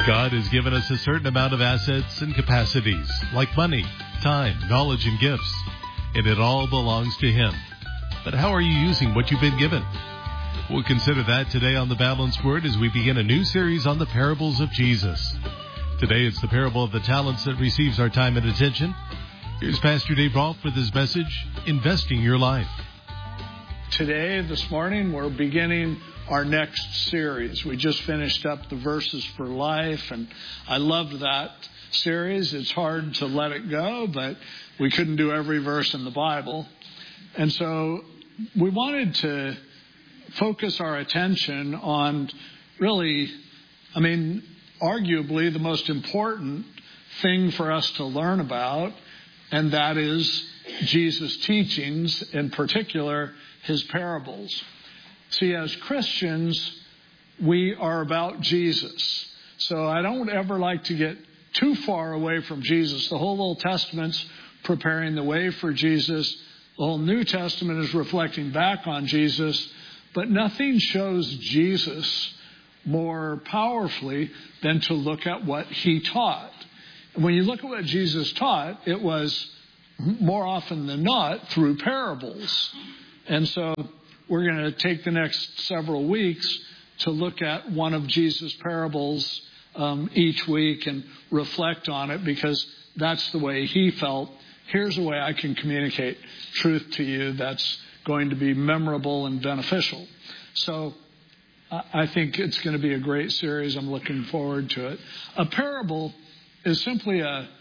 God has given us a certain amount of assets and capacities, like money, time, knowledge, and gifts, and it all belongs to Him. But how are you using what you've been given? We'll consider that today on The Balanced Word as we begin a new series on the parables of Jesus. Today it's the parable of the talents that receives our time and attention. Here's Pastor Dave Rolfe with his message, Investing Your Life. This morning, we're beginning our next series. We just finished up the Verses for Life, and I loved that series. It's hard to let it go, but we couldn't do every verse in the Bible. And so we wanted to focus our attention on really, arguably the most important thing for us to learn about, and that is Jesus' teachings, in particular, His parables. See, as Christians, we are about Jesus. So I don't ever like to get too far away from Jesus. The whole Old Testament's preparing the way for Jesus. The whole New Testament is reflecting back on Jesus. But nothing shows Jesus more powerfully than to look at what He taught. And when you look at what Jesus taught, it was more often than not through parables. And so we're going to take the next several weeks to look at one of Jesus' parables each week and reflect on it, because that's the way He felt. Here's a way I can communicate truth to you that's going to be memorable and beneficial. So I think it's going to be a great series. I'm looking forward to it. A parable is simply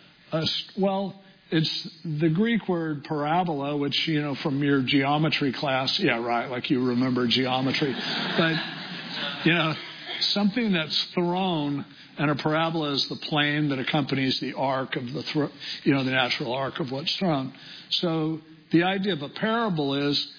it's the Greek word parabola, which, from your geometry class. Yeah, right, like you remember geometry. But, something that's thrown, and a parabola is the plane that accompanies the arc of the natural arc of what's thrown. So the idea of a parable is